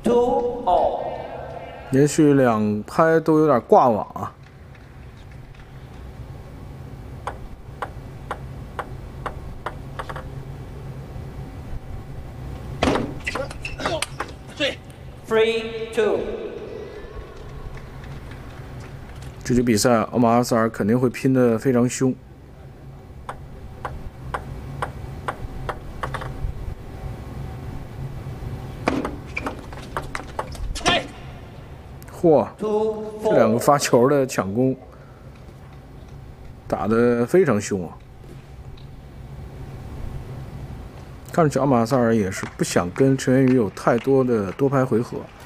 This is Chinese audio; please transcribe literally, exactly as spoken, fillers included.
two all。 连续两拍都有点挂网啊。 Three two， 这局比赛，奥马哈萨尔肯定会拼得非常凶。嚯，这两个发球的抢攻打得非常凶啊！看上去奥马哈萨尔也是不想跟陈元宇有太多的多拍回合。